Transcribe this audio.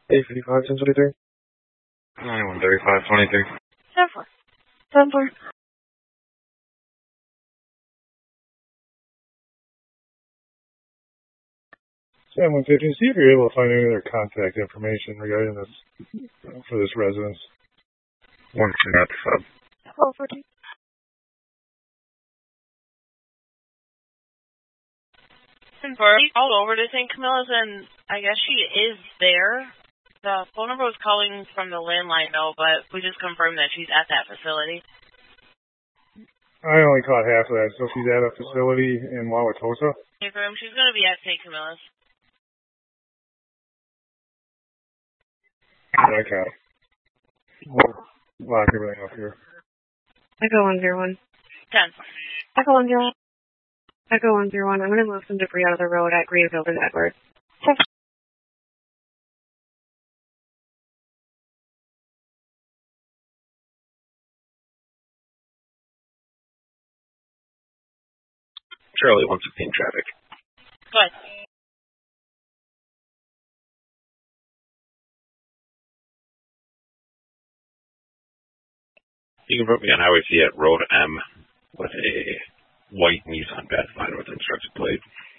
855, 1023. 9135, 23. 10-4. 10-4. Sam 115, see if you're able to find any other contact information regarding this, for this residence. 1 at the sub. 1214. 10-4. He called over to St. Camilla's, and I guess she is there. The phone number was calling from the landline, though, but we just confirmed that she's at that facility. I only caught half of that, so she's at a facility in Wauwatosa? Confirm she's going to be at St. Camilla's. Okay. We'll lock everything up here. Echo 101. 10. Echo 101. Echo 101. I'm going to move some debris out of the road at Greenfield and Edwards. Charlie 116 traffic. Go ahead. You can put me on Highway C at Road M with a white Nissan Pathfinder with instructed plate.